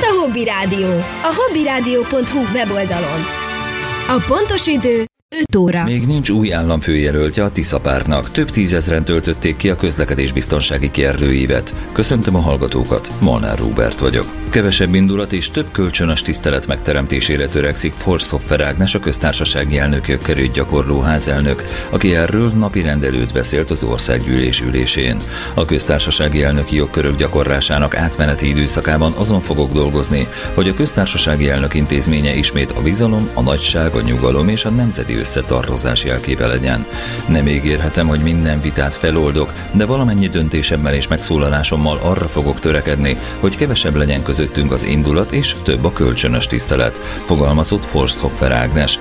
itt a Hobby Rádió, a hobbyradio.hu weboldalon. A pontos idő 5 óra. Még nincs új államfőjelöltje a Tisza pártnak. Több tízezren töltötték ki a közlekedésbiztonsági kérdőívet. Köszöntöm a hallgatókat, Molnár Róbert vagyok. Kevesebb indulat és több kölcsönös tisztelet megteremtésére törekszik Forsthoffer Ágnes, a köztársasági elnök jogkörét gyakorló házelnök, aki erről napirend előtt beszélt az országgyűlés ülésén. A köztársasági elnöki jogkörök gyakorlásának átmeneti időszakában azon fogok dolgozni, hogy a köztársasági elnök intézménye ismét a bizalom, a nagyság, a nyugalom és a nemzeti összetartozás jelképe legyen. Nem ígérhetem, hogy minden vitát feloldok, de valamennyi döntésemmel és megszólalásommal arra fogok törekedni, hogy kevesebb legyen közöttünk az indulat és több a kölcsönös tisztelet, fogalmazott Forsthoffer Ágnes.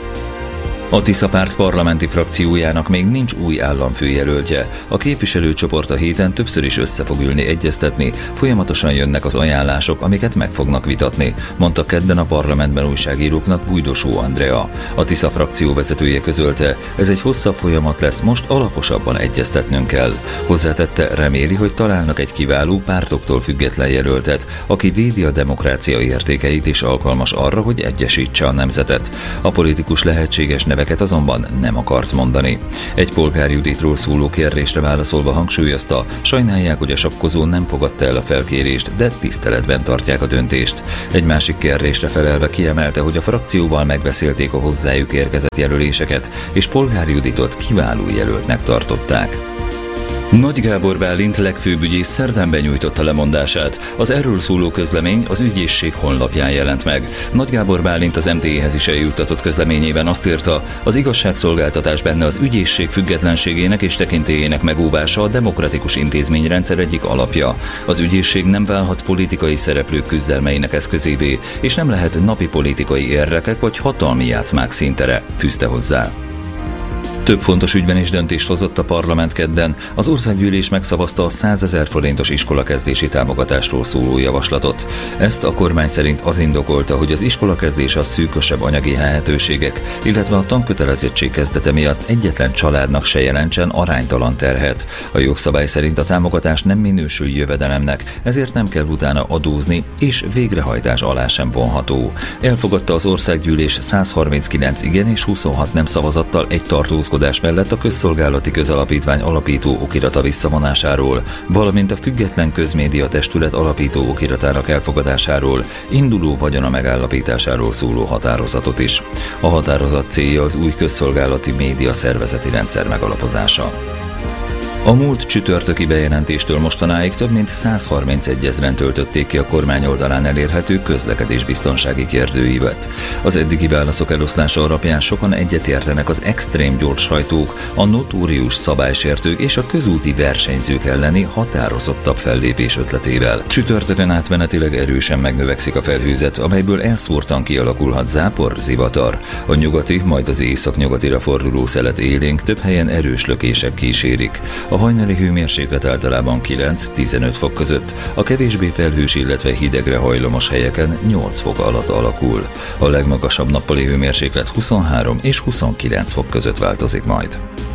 A Tisza párt parlamenti frakciójának még nincs új államfőjelöltje. A képviselőcsoport a héten többször is össze fog ülni egyeztetni, folyamatosan jönnek az ajánlások, amiket meg fognak vitatni, mondta kedden a parlamentben újságíróknak Bújdosó Andrea. A Tisza frakció vezetője közölte, ez egy hosszabb folyamat lesz, most alaposabban egyeztetnünk kell. Hozzátette, reméli, hogy találnak egy kiváló, pártoktól független jelöltet, aki védi a demokrácia értékeit és alkalmas arra, hogy egyesítse a nemzetet. A politikus lehetséges neveket azonban nem akart mondani. Egy Polgár Juditról szóló kérdésre válaszolva hangsúlyozta, sajnálják, hogy a sakkozó nem fogadta el a felkérést, de tiszteletben tartják a döntést. Egy másik kérdésre felelve kiemelte, hogy a frakcióval megbeszélték a hozzájuk érkezett jelöléseket, és Polgár Juditot kiváló jelöltnek tartották. Nagy Gábor Bálint legfőbb ügyész szerdán benyújtotta lemondását. Az erről szóló közlemény az ügyészség honlapján jelent meg. Nagy Gábor Bálint az MTI-hez is eljuttatott közleményében azt írta, az igazságszolgáltatás benne az ügyészség függetlenségének és tekintélyének megóvása a demokratikus intézményrendszer egyik alapja. Az ügyészség nem válhat politikai szereplők küzdelmeinek eszközévé, és nem lehet napi politikai érdekek vagy hatalmi játszmák színtere, fűzte hozzá. Több fontos ügyben is döntést hozott a parlament kedden. Az országgyűlés megszavazta a 100 000 forintos iskolakezdési támogatásról szóló javaslatot. Ezt a kormány szerint az indokolta, hogy az iskolakezdés a szűkösebb anyagi lehetőségek, illetve a tankötelezettség kezdete miatt egyetlen családnak se jelentsen aránytalan terhet. A jogszabály szerint a támogatás nem minősül jövedelemnek, ezért nem kell utána adózni, és végrehajtás alá sem vonható. Elfogadta az országgyűlés 139 igen és 26 nem szavazattal egy tartózkodás mellett a Közszolgálati Közalapítvány alapító okirata visszavonásáról, valamint a Független Közmédia Testület alapító okiratának elfogadásáról, induló vagyona megállapításáról szóló határozatot is. A határozat célja az új közszolgálati média szervezeti rendszer megalapozása. A múlt csütörtöki bejelentéstől mostanáig több mint 131 000-en töltötték ki a kormány oldalán elérhető közlekedésbiztonsági kérdőívet. Az eddigi válaszok eloszlása alapján sokan egyetértenek az extrém gyorshajtók, a notórius szabálysértők és a közúti versenyzők elleni határozottabb fellépés ötletével. Csütörtökön átmenetileg erősen megnövekszik a felhőzet, amelyből elszórtan kialakulhat zápor, zivatar. A nyugati, majd az északnyugatira forduló szelet élénk több helyen erős lökések kísérik. A hajnali hőmérséklet általában 9-15 fok között, a kevésbé felhős, illetve hidegre hajlamos helyeken 8 fok alatt alakul. A legmagasabb nappali hőmérséklet 23 és 29 fok között változik majd.